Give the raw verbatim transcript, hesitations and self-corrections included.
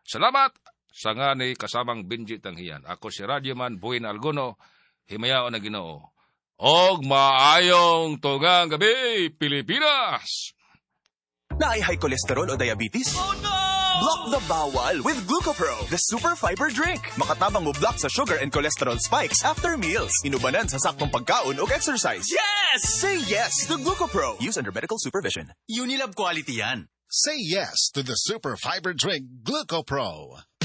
Salamat sa nga ni kasamang Benji Tanghiyan. Ako si Radyoman Buin Alguno, himayao na Ginoo. Og maayong tugang gabi, Pilipinas! Naay high cholesterol o diabetes? Oh no! Block the bawal with Glucopro, the super fiber drink. Makatabang mo block sa sugar and cholesterol spikes after meals. Inubanan sa saktong pagkaon o exercise. Yes! Say yes to Glucopro. Use under medical supervision. Unilab quality yan. Say yes to the super fiber drink Glucopro.